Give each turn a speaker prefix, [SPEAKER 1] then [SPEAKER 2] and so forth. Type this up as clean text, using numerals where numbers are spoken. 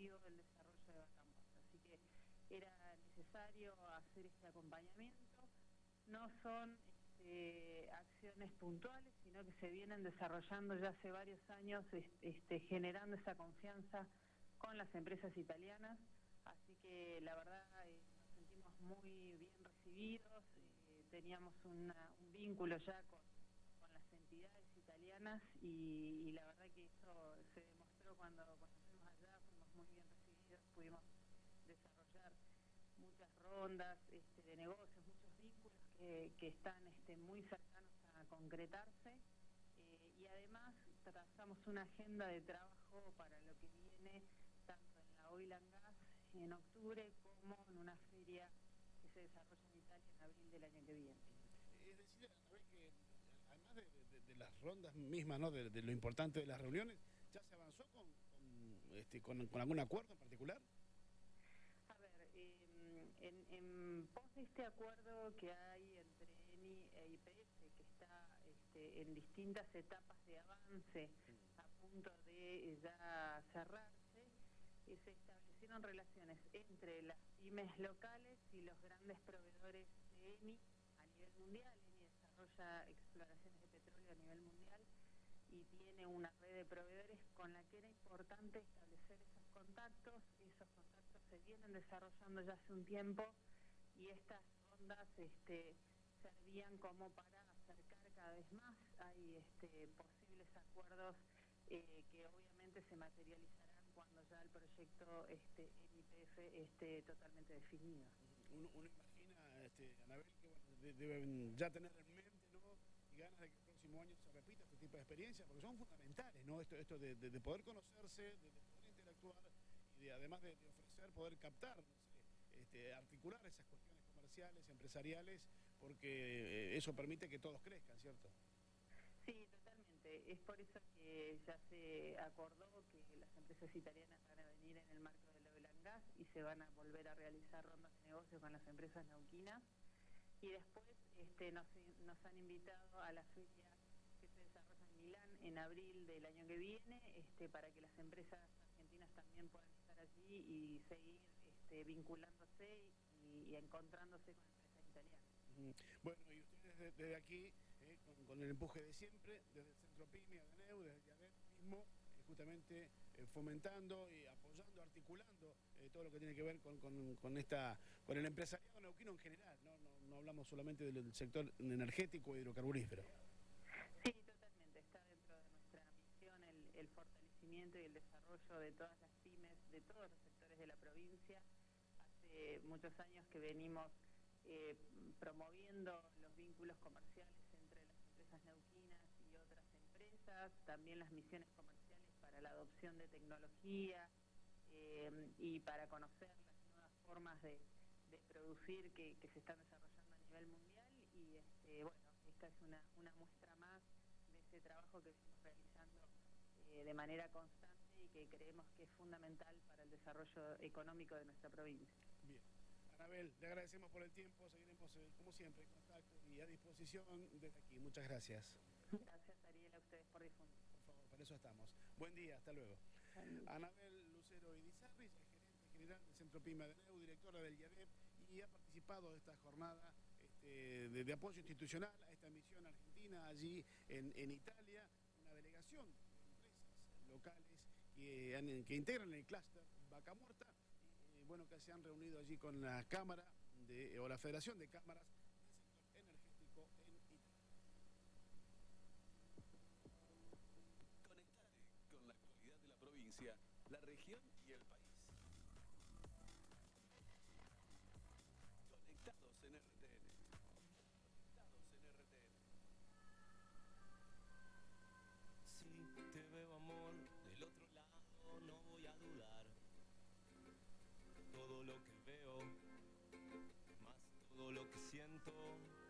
[SPEAKER 1] objetivo del desarrollo de Vaca Muerta. Así que era necesario hacer este acompañamiento. No son acciones puntuales, sino que se vienen desarrollando ya hace varios años, generando esa confianza con las empresas italianas. Así que la verdad nos sentimos muy bien recibidos, teníamos un vínculo ya con las entidades italianas y la verdad que eso se demostró cuando fuimos allá, fuimos muy bien recibidos, pudimos desarrollar muchas rondas de negocios, muchos vínculos que están muy cercanos a concretarse, y además trazamos una agenda de trabajo para lo que viene tanto en la Oil and Gas en octubre como en una feria que se desarrolla en Italia en abril del año que viene.
[SPEAKER 2] Es decir, que además de las rondas mismas, ¿no? de lo importante de las reuniones, ¿ya se avanzó con algún acuerdo en particular?
[SPEAKER 1] A ver, en pos de este acuerdo que hay entre ENI e YPF, que está en distintas etapas de avance, a punto de ya cerrarse, se establecieron relaciones entre las pymes locales y los grandes proveedores de ENI a nivel mundial. ENI desarrolla exploraciones de petróleo a nivel mundial y tiene una red de proveedores con la que era importante establecer esos contactos. Esos contactos se vienen desarrollando ya hace un tiempo y estas rondas servían como para acercar cada vez más. Hay posibles acuerdos que obviamente se materializarán cuando ya el proyecto en YPF esté totalmente definido.
[SPEAKER 2] Uno imagina, Anabel, que bueno, deben ya tener en mente, ¿no? Y ganas de que el próximo año se repita este tipo de experiencias, porque son fundamentales, ¿no? Esto de poder conocerse, de poder interactuar y además de ofrecer, poder captar, no sé, articular esas cuestiones comerciales, empresariales, porque eso permite que todos crezcan, ¿cierto?
[SPEAKER 1] Sí, totalmente. Es por eso que ya se acordó que las empresas italianas van a venir en el marco del Oil and Gas y se van a volver a realizar rondas de negocio con las empresas neuquinas. Y después nos han invitado a la feria que se desarrolla en Milán en abril del año que viene, para que las empresas argentinas también puedan estar allí y seguir vinculándose y encontrándose con empresas italianas.
[SPEAKER 2] Bueno, y ustedes desde aquí, con el empuje de siempre, desde el Centro PYME, ADNEU, desde el IADEP mismo, justamente fomentando y apoyando, articulando todo lo que tiene que ver con el empresariado neuquino en general, no hablamos solamente del sector energético e hidrocarburífero.
[SPEAKER 1] Sí, totalmente, está dentro de nuestra misión el fortalecimiento y el desarrollo de todas las pymes, de todos los sectores de la provincia. Hace muchos años que venimos promoviendo los vínculos comerciales entre las empresas neuquinas y otras empresas, también las misiones comerciales para la adopción de tecnología y para conocer las nuevas formas de producir que se están desarrollando a nivel mundial. Y bueno, esta es una muestra más de ese trabajo que venimos realizando de manera constante y que creemos que es fundamental para el desarrollo económico de nuestra provincia.
[SPEAKER 2] Bien. Anabel, le agradecemos por el tiempo, seguiremos como siempre en contacto y a disposición desde aquí. Muchas gracias.
[SPEAKER 1] Gracias, Ariel, a ustedes por difundir.
[SPEAKER 2] Por favor, para eso estamos. Buen día, hasta luego. Anabel Lucero Idizarri, gerente general del Centro PYME ADNEU, directora del IADEP, y ha participado de esta jornada de apoyo institucional a esta misión argentina allí en Italia, una delegación de empresas locales que integran el clúster Vaca Muerta, bueno, que se han reunido allí con la Cámara o la Federación de Cámaras del Sector Energético en Italia.
[SPEAKER 3] Conectate con la actualidad de la provincia, la región y el país. Conectados en RTN. Conectados en RTN.
[SPEAKER 4] Si te veo, amor, del otro lado no voy a dudar. Todo lo que veo, más todo lo que siento.